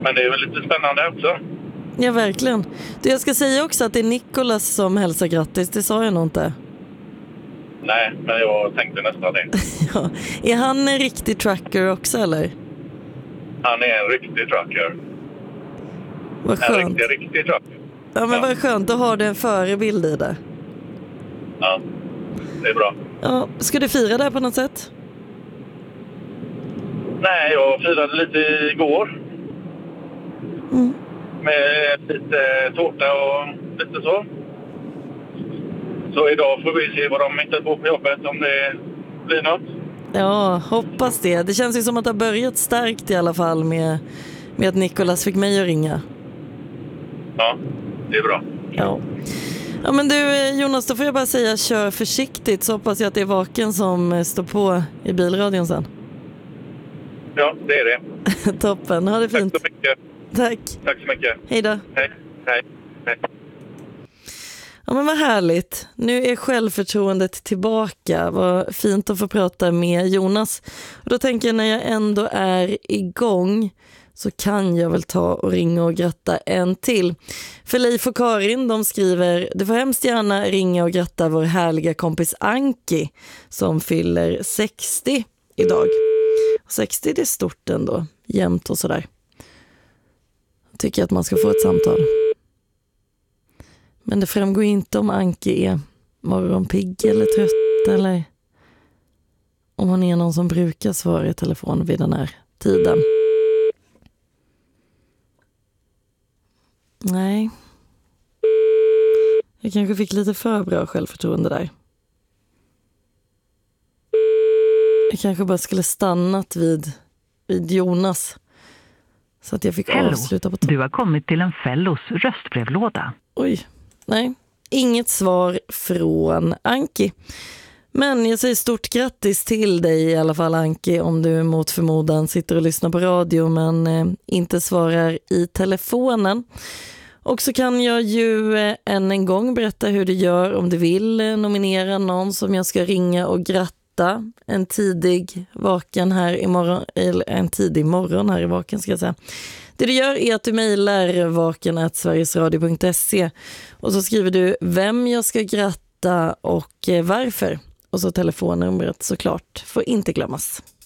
Men det är väl lite spännande också. Ja, verkligen. Du, jag ska säga också att det är Nicolas som hälsar grattis. Det sa jag nog inte. Nej, men jag tänkte nästan det. Ja. Är han en riktig trucker också, eller? Han är en riktig trucker. Vad skönt. En riktig trucker. Ja, men vad skönt. Då har du en förebild i det. Ja, det är bra. Ja, ska du fira det på något sätt? Nej, jag firade lite igår. Mm. Med lite tårta och lite så. Så idag får vi se vad de hittar på jobbet, om det blir något. Ja, hoppas det. Det känns ju som att det har börjat starkt i alla fall med att Nicolas fick mig att ringa. Ja, det är bra. Ja. Ja, men du Jonas, då får jag bara säga kör försiktigt, så hoppas jag att det är Vaken som står på i bilradion sen. Ja, det är det. Toppen, ha det fint. Tack så mycket. Tack. Tack så mycket. Hej då. Hej. Hej. Hej. Ja, men vad härligt. Nu är självförtroendet tillbaka. Vad fint att få prata med Jonas. Och då tänker jag, när jag ändå är igång så kan jag väl ta och ringa och gratta en till. För Leif och Karin, de skriver: du får hemskt gärna ringa och gratta vår härliga kompis Anki som fyller 60 idag. 60, det är stort ändå, jämnt och sådär. Jag tycker att man ska få ett samtal. Men det framgår inte om Anki är morgonpigg eller trött, eller om hon är någon som brukar svara i telefon vid den här tiden. Nej. Jag kanske fick lite för bra självförtroende där. Jag kanske bara skulle stannat vid Jonas. Så att jag fick avsluta på du har kommit till en Fellos röstbrevlåda. Oj, nej. Inget svar från Anki. Men jag säger stort grattis till dig i alla fall, Anki, om du mot förmodan sitter och lyssnar på radio men inte svarar i telefonen. Och så kan jag ju än en gång berätta hur du gör om du vill nominera någon som jag ska ringa och gratta en tidig vaken här imorgon, eller en tidig morgon här i Vaken ska jag säga. Det du gör är att du mejlar vaken@sverigesradio.se och så skriver du vem jag ska gratta och varför. Och så telefonnumret såklart får inte glömmas.